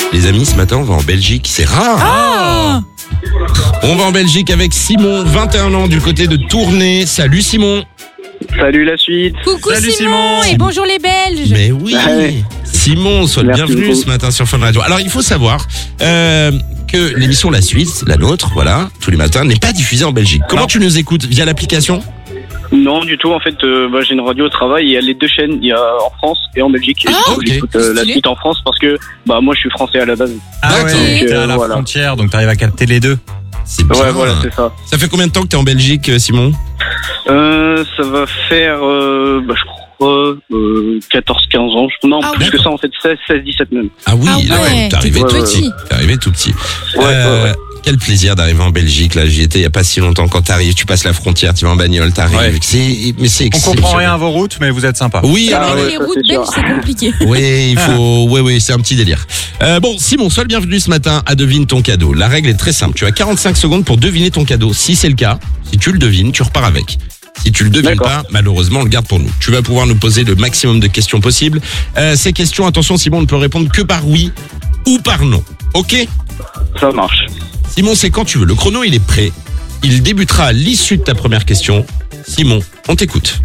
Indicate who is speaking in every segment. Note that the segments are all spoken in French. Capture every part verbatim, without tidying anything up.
Speaker 1: Les amis, ce matin, on va en Belgique. C'est rare.
Speaker 2: Ah
Speaker 1: On va en Belgique avec Simon, vingt et un ans, du côté de Tournai. Salut Simon.
Speaker 3: Salut la suite.
Speaker 2: Coucou
Speaker 4: Salut,
Speaker 2: Simon,
Speaker 4: Simon.
Speaker 2: et bonjour les Belges.
Speaker 1: Mais oui.
Speaker 3: Ouais.
Speaker 1: Simon, sois le
Speaker 3: Merci
Speaker 1: bienvenu
Speaker 3: beaucoup.
Speaker 1: ce matin sur Fun Radio. Alors, il faut savoir euh, que l'émission La Suisse, la nôtre, voilà, tous les matins, n'est pas diffusée en Belgique. Comment
Speaker 4: Non.
Speaker 1: tu nous écoutes? Via l'application?
Speaker 3: Non, du tout. En fait, euh, bah, j'ai une radio au travail. Il y a les deux chaînes. Il y a en France et en Belgique. Et
Speaker 2: Ah,
Speaker 3: du coup,
Speaker 1: ok.
Speaker 3: j'écoute euh, la
Speaker 2: Stylé.
Speaker 3: suite en France parce que bah moi, je suis français à la base.
Speaker 4: Ah
Speaker 1: D'accord.
Speaker 4: ouais, t'es
Speaker 3: Donc,
Speaker 4: à la
Speaker 3: euh, voilà.
Speaker 4: frontière, donc t'arrives à capter les deux.
Speaker 1: C'est bien.
Speaker 3: Ouais, voilà, c'est ça.
Speaker 1: Ça fait combien de temps que t'es en Belgique, Simon?
Speaker 3: Euh, ça va faire, euh, bah, je crois, euh, quatorze quinze ans. Je- Non,
Speaker 2: Ah
Speaker 3: plus
Speaker 2: ouais.
Speaker 3: que ça, en fait, seize dix-sept même.
Speaker 1: Ah oui,
Speaker 2: Ah
Speaker 1: là,
Speaker 2: ouais,
Speaker 1: t'es arrivé
Speaker 3: t'es
Speaker 1: tout
Speaker 3: tout
Speaker 1: petit.
Speaker 2: petit.
Speaker 1: T'es arrivé tout petit.
Speaker 3: Ouais,
Speaker 1: Euh,
Speaker 3: ouais, ouais.
Speaker 1: Quel plaisir d'arriver en Belgique. Là, j'y étais il y a pas si longtemps. Quand t'arrives, tu passes la frontière, tu vas en bagnole, t'arrives.
Speaker 4: Ouais.
Speaker 1: C'est, mais c'est
Speaker 4: On
Speaker 1: exceptionnel.
Speaker 4: comprend rien à vos routes, mais vous êtes sympa.
Speaker 1: Oui,
Speaker 3: Ah
Speaker 1: alors,
Speaker 3: ouais,
Speaker 2: les
Speaker 3: ça,
Speaker 2: routes
Speaker 3: c'est
Speaker 2: belges,
Speaker 3: sûr.
Speaker 2: c'est compliqué.
Speaker 1: oui, il faut, oui, oui, c'est un petit délire. Euh, bon, Simon, sois le bienvenu ce matin à Devine ton cadeau. La règle est très simple. Tu as quarante-cinq secondes pour deviner ton cadeau. Si c'est le cas, si tu le devines, tu repars avec. Si tu le devines
Speaker 3: D'accord.
Speaker 1: pas, malheureusement, on le garde pour nous. Tu vas pouvoir nous poser le maximum de questions possibles. Euh, ces questions, attention, Simon, ne peut répondre que par oui ou par non. Ok?
Speaker 3: Ça marche.
Speaker 1: Simon, c'est quand tu veux. Le chrono, il est prêt. Il débutera à l'issue de ta première question. Simon, on t'écoute.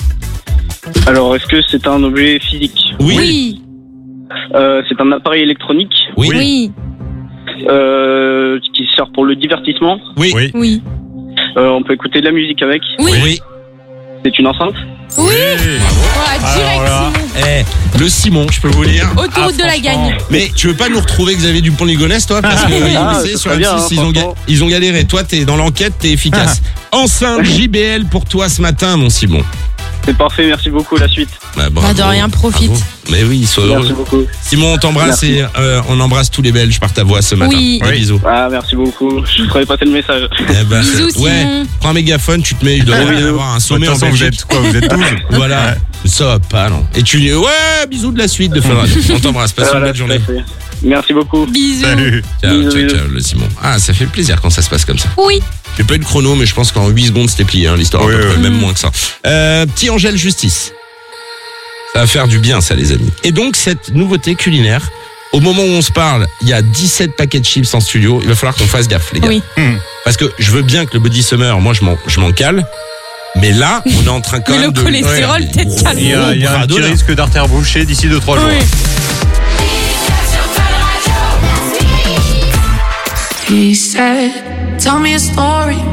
Speaker 3: Alors, est-ce que c'est un objet physique?
Speaker 1: Oui.
Speaker 2: Oui,
Speaker 3: Euh, c'est un appareil électronique
Speaker 1: Oui.
Speaker 2: oui,
Speaker 3: euh, qui sert pour le divertissement.
Speaker 1: Oui.
Speaker 4: Oui.
Speaker 2: oui,
Speaker 3: Euh, on peut écouter de la musique avec.
Speaker 2: oui,
Speaker 1: Oui.
Speaker 3: C'est une enceinte.
Speaker 2: oui.
Speaker 4: Oui.
Speaker 2: Voilà, direct
Speaker 4: Alors là.
Speaker 2: Simon.
Speaker 1: Eh, le Simon, je peux vous dire.
Speaker 2: Autoroute de la
Speaker 4: franchement.
Speaker 2: gagne.
Speaker 1: Mais tu veux pas nous retrouver Xavier Dupont-Ligonnès, toi? Parce que
Speaker 3: Ah,
Speaker 1: tu sais,
Speaker 3: ça
Speaker 1: sur
Speaker 3: serait bien,
Speaker 1: M six,
Speaker 3: hein,
Speaker 1: ils, ont ga-
Speaker 3: franchement.
Speaker 1: ils ont galéré. Toi, t'es dans l'enquête, t'es efficace. Enceinte J B L pour toi ce matin, mon Simon.
Speaker 3: C'est parfait. Merci beaucoup. La suite.
Speaker 1: Bah, bravo,
Speaker 2: Bah, de rien, profite.
Speaker 1: bravo. Mais oui, sois
Speaker 3: Merci
Speaker 1: heureux.
Speaker 3: beaucoup.
Speaker 1: Simon, on t'embrasse
Speaker 3: Merci.
Speaker 1: et euh, on embrasse tous les Belges par ta voix ce matin.
Speaker 2: Oui.
Speaker 1: Des
Speaker 4: Oui.
Speaker 1: bisous.
Speaker 3: Ah, merci beaucoup. Je ferai passer le message.
Speaker 1: Eh ben,
Speaker 2: Bisous,
Speaker 1: c'est- ouais,
Speaker 2: Simon.
Speaker 1: prends un mégaphone, tu te mets, il doit
Speaker 3: Oui,
Speaker 1: y
Speaker 3: oui.
Speaker 1: avoir un
Speaker 4: De
Speaker 1: sommet
Speaker 4: toute
Speaker 1: en
Speaker 4: façon, vous
Speaker 1: Belgique.
Speaker 4: êtes quoi? Vous êtes douze.
Speaker 1: Voilà, ça va pas, non. Et tu dis, ouais, bisous de la suite de Fun Radio. On t'embrasse, passe une
Speaker 3: Voilà,
Speaker 1: belle journée.
Speaker 3: tout à fait. Merci beaucoup.
Speaker 2: Bisous.
Speaker 4: Salut.
Speaker 1: Ciao,
Speaker 3: Bisous,
Speaker 1: ciao,
Speaker 3: bisous.
Speaker 1: ciao, le Simon. Ah, ça fait plaisir quand ça se passe comme ça.
Speaker 2: Oui.
Speaker 1: J'ai pas eu de chrono, mais je pense qu'en huit secondes, c'était plié, hein, l'histoire.
Speaker 4: Oui,
Speaker 1: à peu
Speaker 4: oui,
Speaker 1: près,
Speaker 4: oui.
Speaker 1: même moins que ça. Euh, petit Angèle Justice. Ça va faire du bien, ça, les amis. Et donc, cette nouveauté culinaire, au moment où on se parle, il y a dix-sept paquets de chips en studio. Il va falloir qu'on fasse gaffe, les gars.
Speaker 2: Oui.
Speaker 4: Hmm.
Speaker 1: Parce que je veux bien que le body summer, moi, je m'en, je m'en cale. Mais là, on est en train quand
Speaker 2: Mais
Speaker 1: même
Speaker 2: le
Speaker 1: de...
Speaker 2: cholestérol,
Speaker 1: Ouais,
Speaker 2: peut-être
Speaker 1: gros,
Speaker 2: calme.
Speaker 4: Il y a, il y a
Speaker 1: bras
Speaker 4: un petit
Speaker 1: d'honneur.
Speaker 4: risque d'artère bouchée d'ici deux trois jours.
Speaker 2: Oui.
Speaker 5: He said, tell me a story